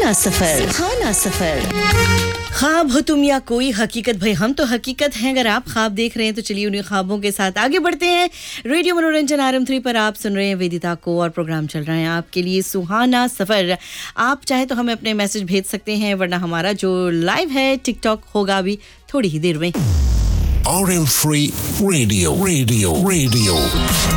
सुहाना सफर। ख्वाब हो तुम या कोई हकीकत, भाई हम तो हकीकत हैं। अगर आप ख्वाब देख रहे हैं तो चलिए उन्हीं ख्वाबों के साथ आगे बढ़ते हैं। रेडियो मनोरंजन RM3 पर आप सुन रहे हैं वेदिता को और प्रोग्राम चल रहा है आपके लिए सुहाना सफर। आप चाहे तो हमें अपने मैसेज भेज सकते हैं, वरना हमारा जो लाइव है टिकटॉक होगा अभी थोड़ी ही देर में। RM3 Radio